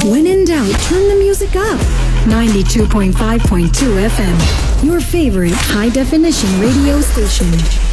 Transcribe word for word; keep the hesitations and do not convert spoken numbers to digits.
When in doubt, turn the music up. ninety-two point five point two F M, your favorite high-definition radio station.